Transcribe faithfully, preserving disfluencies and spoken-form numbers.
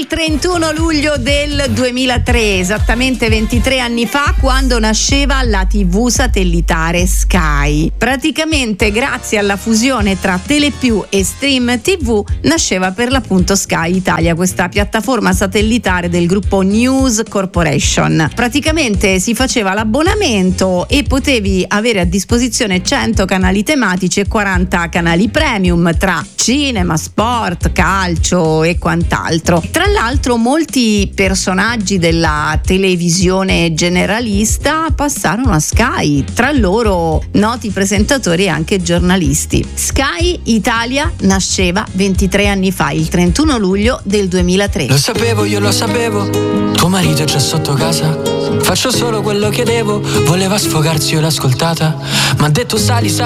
il trentuno luglio del duemilatré, esattamente ventitré anni fa, quando nasceva la tivù satellitare Sky. Praticamente grazie alla fusione tra Telepiù e Stream tivù nasceva per l'appunto Sky Italia, questa piattaforma satellitare del gruppo News Corporation. Praticamente si faceva l'abbonamento e potevi avere a disposizione cento canali tematici e quaranta canali premium tra cinema, sport, calcio e quant'altro. Tra l'altro molti personaggi della televisione generalista passarono a Sky, tra loro noti presentatori e anche giornalisti. Sky Italia nasceva ventitré anni fa, il trentuno luglio del duemilatré. Lo sapevo, io lo sapevo, tuo marito è già sotto casa, faccio solo quello che devo, voleva sfogarsi, io l'ho ascoltata, m'ha detto sali, sali